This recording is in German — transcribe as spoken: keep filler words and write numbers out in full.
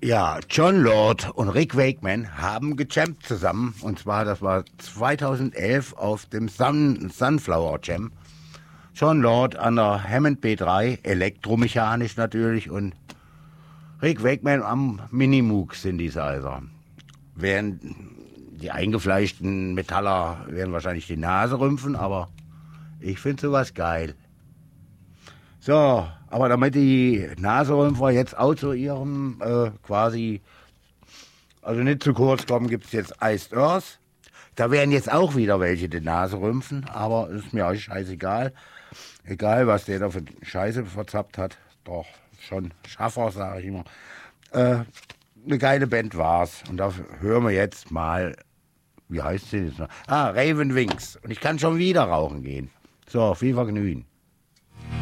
Ja, Jon Lord und Rick Wakeman haben gejammt zusammen. Und zwar, das war zweitausendelf auf dem Sun, Sunflower Jam. Jon Lord an der Hammond B drei, elektromechanisch natürlich. Und Rick Wakeman am Minimoog Synthesizer. Während die eingefleischten Metaller werden wahrscheinlich die Nase rümpfen, aber ich finde sowas geil. So, aber damit die Naserümpfer jetzt auch zu ihrem äh, quasi, also nicht zu kurz kommen, gibt es jetzt Iced Earth. Da werden jetzt auch wieder welche die Nase rümpfen, aber ist mir auch scheißegal. Egal, was der da für Scheiße verzappt hat. Doch, schon Schaffer, sage ich immer. Äh, eine geile Band war's. Und da hören wir jetzt mal, wie heißt sie jetzt noch? Ah, Raven Wings. Und ich kann schon wieder rauchen gehen. So, viel Vergnügen.